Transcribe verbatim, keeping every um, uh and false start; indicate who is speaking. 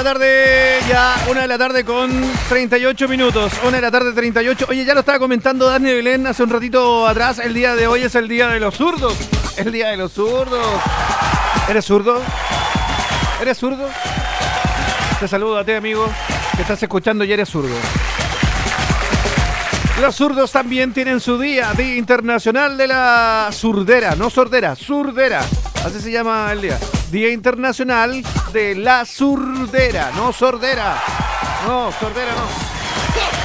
Speaker 1: tarde, ya una de la tarde con treinta y ocho minutos. Una de la tarde, treinta y ocho. Oye, ya lo estaba comentando Dani Belén hace un ratito atrás. El día de hoy es el día de los zurdos. El día de los zurdos. ¿Eres zurdo? ¿Eres zurdo? Te saludo a ti, amigo, que estás escuchando y eres zurdo. Los zurdos también tienen su día, Día Internacional de la Zurdera, no sordera, zurdera. Así se llama el día. Día Internacional de la Zurdera, no sordera. No, sordera no.